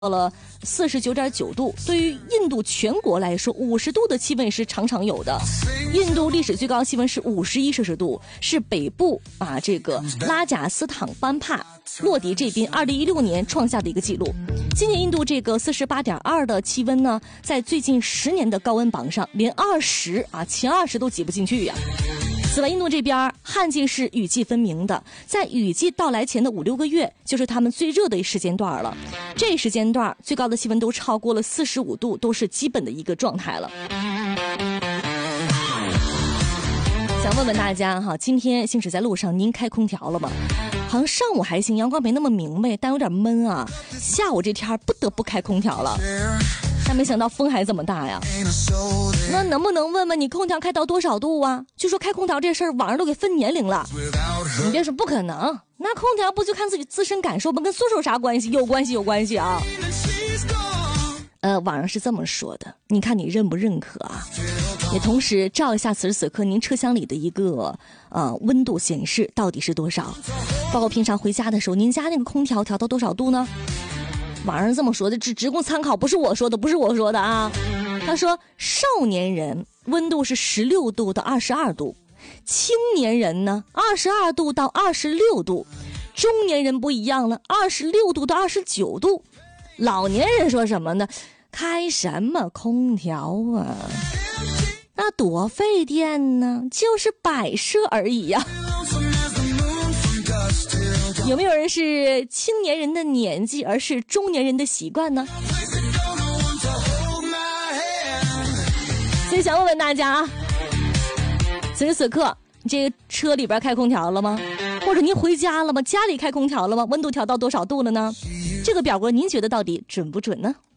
到了49.9度，对于印度全国来说，50度的气温是常常有的。印度历史最高气温是51摄氏度，是北部这个拉贾斯坦班帕洛迪这边2016年创下的一个记录。今年印度这个48.2的气温呢，在最近10年的高温榜上，连前20都挤不进去呀。此外，印度这边旱季是雨季分明的，在雨季到来前的5-6个月，就是他们最热的时间段了。这时间段最高的气温都超过了45度，都是基本的一个状态了。想问问大家哈，今天行驶在路上，您开空调了吗？好像上午还行，阳光没那么明媚，但有点闷啊。下午这天不得不开空调了。但没想到风还这么大呀，那能不能问问你空调开到多少度啊？据说开空调这事儿网上都给分年龄了，你别说不可能，那空调不就看自身感受吗？跟岁数啥关系？有关系啊。网上是这么说的，你看你认不认可啊？也同时照一下此时此刻您车厢里的一个温度显示到底是多少，包括平常回家的时候，您家那个空调调到多少度呢？网上这么说的，只供参考，不是我说的啊。他说少年人温度是16度到22度，青年人呢22度到26度，中年人不一样了，26度到29度，老年人说什么呢？开什么空调啊？那多费电呢，就是摆设而已呀。有没有人是青年人的年纪，而是中年人的习惯呢？所以想问问大家啊，此时此刻你这个车里边开空调了吗？或者您回家了吗？家里开空调了吗？温度调到多少度了呢？这个表格您觉得到底准不准呢？